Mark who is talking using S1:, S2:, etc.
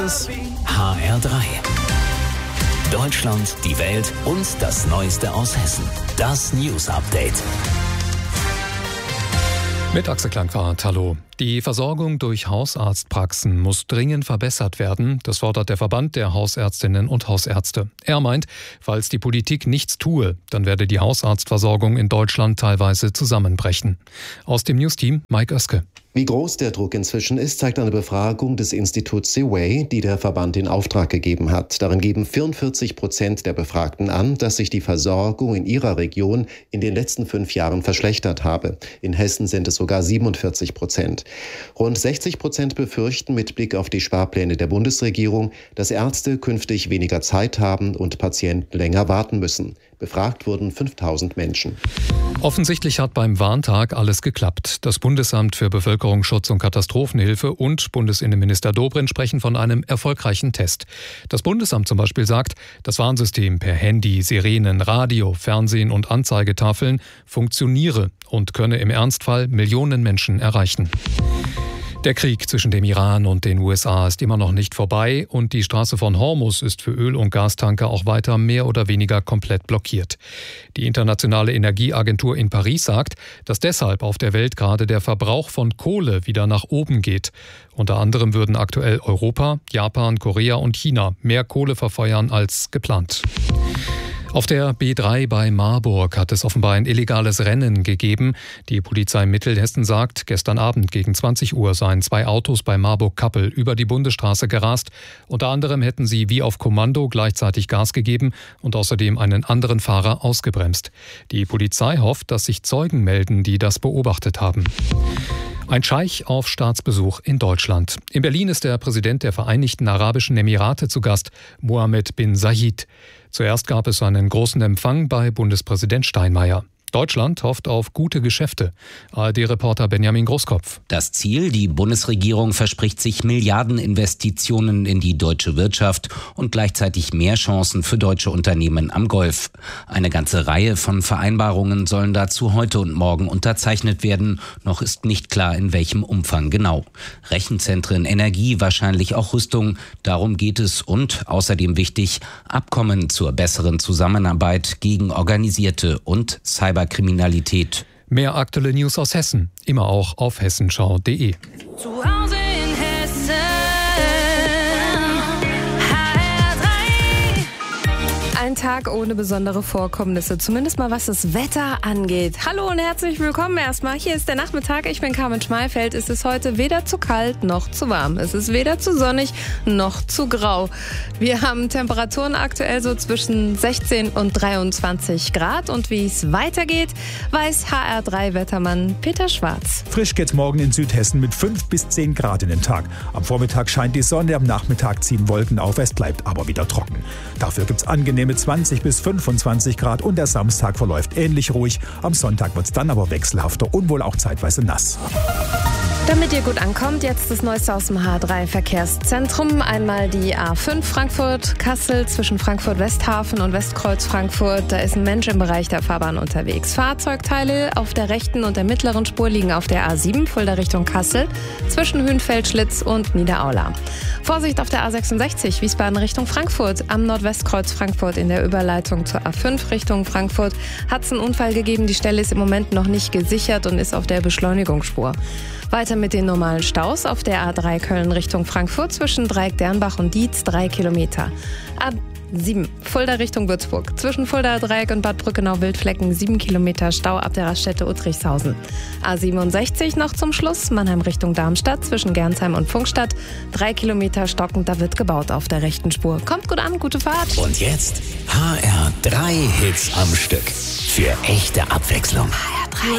S1: HR3. Deutschland, die Welt und das Neueste aus Hessen. Das News Update.
S2: Mit Axel Klangfahrt, hallo. Die Versorgung durch Hausarztpraxen muss dringend verbessert werden. Das fordert der Verband der Hausärztinnen und Hausärzte. Er meint, falls die Politik nichts tue, dann werde die Hausarztversorgung in Deutschland teilweise zusammenbrechen. Aus dem Newsteam Mike Oeske.
S3: Wie groß der Druck inzwischen ist, zeigt eine Befragung des Instituts Seaway, die der Verband in Auftrag gegeben hat. Darin geben 44% der Befragten an, dass sich die Versorgung in ihrer Region in den letzten 5 Jahren verschlechtert habe. In Hessen sind es sogar 47%. Rund 60% befürchten mit Blick auf die Sparpläne der Bundesregierung, dass Ärzte künftig weniger Zeit haben und Patienten länger warten müssen. Befragt wurden 5000 Menschen.
S2: Offensichtlich hat beim Warntag alles geklappt. Das Bundesamt für Bevölkerungsschutz und Katastrophenhilfe und Bundesinnenminister Dobrindt sprechen von einem erfolgreichen Test. Das Bundesamt zum Beispiel sagt, das Warnsystem per Handy, Sirenen, Radio, Fernsehen und Anzeigetafeln funktioniere und könne im Ernstfall Millionen Menschen erreichen. Der Krieg zwischen dem Iran und den USA ist immer noch nicht vorbei und die Straße von Hormuz ist für Öl- und Gastanker auch weiter mehr oder weniger komplett blockiert. Die Internationale Energieagentur in Paris sagt, dass deshalb auf der Welt gerade der Verbrauch von Kohle wieder nach oben geht. Unter anderem würden aktuell Europa, Japan, Korea und China mehr Kohle verfeuern als geplant. Auf der B3 bei Marburg hat es offenbar ein illegales Rennen gegeben. Die Polizei Mittelhessen sagt, gestern Abend gegen 20 Uhr seien 2 Autos bei Marburg-Kappel über die Bundesstraße gerast. Unter anderem hätten sie wie auf Kommando gleichzeitig Gas gegeben und außerdem einen anderen Fahrer ausgebremst. Die Polizei hofft, dass sich Zeugen melden, die das beobachtet haben. Ein Scheich auf Staatsbesuch in Deutschland. In Berlin ist der Präsident der Vereinigten Arabischen Emirate zu Gast, Mohammed bin Zayed. Zuerst gab es einen großen Empfang bei Bundespräsident Steinmeier. Deutschland hofft auf gute Geschäfte. ARD-Reporter Benjamin Großkopf.
S4: Das Ziel, die Bundesregierung verspricht sich Milliardeninvestitionen in die deutsche Wirtschaft und gleichzeitig mehr Chancen für deutsche Unternehmen am Golf. Eine ganze Reihe von Vereinbarungen sollen dazu heute und morgen unterzeichnet werden. Noch ist nicht klar, in welchem Umfang genau. Rechenzentren, Energie, wahrscheinlich auch Rüstung. Darum geht es und außerdem wichtig, Abkommen zur besseren Zusammenarbeit gegen organisierte und Cyberkriminalität.
S2: Mehr aktuelle News aus Hessen, immer auch auf hessenschau.de.
S5: Zu Hause in Hessen, HR3. Ein Tag ohne besondere Vorkommnisse, zumindest mal was das Wetter angeht. Hallo und herzlich willkommen erstmal. Hier ist der Nachmittag, ich bin Carmen Schmalfeld. Es ist heute weder zu kalt noch zu warm. Es ist weder zu sonnig noch zu grau. Wir haben Temperaturen aktuell so zwischen 16 und 23 Grad. Und wie es weitergeht, weiß HR3-Wettermann Peter Schwarz.
S6: Frisch geht's morgen in Südhessen mit 5 bis 10 Grad in den Tag. Am Vormittag scheint die Sonne, am Nachmittag ziehen Wolken auf, es bleibt aber wieder trocken. Dafür gibt's angenehme 20 bis 25 Grad und der Samstag verläuft ähnlich ruhig. Am Sonntag wird's dann aber wechselhafter und wohl auch zeitweise nass.
S5: Damit ihr gut ankommt, jetzt das Neueste aus dem H3-Verkehrszentrum. Einmal die A5 Frankfurt-Kassel zwischen Frankfurt-Westhafen und Westkreuz Frankfurt. Da ist ein Mensch im Bereich der Fahrbahn unterwegs. Fahrzeugteile auf der rechten und der mittleren Spur liegen auf der A7 Fulda Richtung Kassel zwischen Hünfeld-Schlitz und Niederaula. Vorsicht auf der A66 Wiesbaden Richtung Frankfurt. Am Nordwestkreuz Frankfurt in der Überleitung zur A5 Richtung Frankfurt hat es einen Unfall gegeben. Die Stelle ist im Moment noch nicht gesichert und ist auf der Beschleunigungsspur. Weiter mit den normalen Staus auf der A3 Köln Richtung Frankfurt zwischen Dreieck-Dernbach und Dietz 3 Kilometer. A7 Fulda Richtung Würzburg zwischen Fulda Dreieck und Bad Brückenau-Wildflecken 7 Kilometer Stau ab der Raststätte Uttrichshausen. A67 noch zum Schluss Mannheim Richtung Darmstadt zwischen Gernsheim und Pfungstadt 3 Kilometer stockend, da wird gebaut auf der rechten Spur. Kommt gut an, gute Fahrt.
S1: Und jetzt HR3 Hits am Stück. Für echte Abwechslung.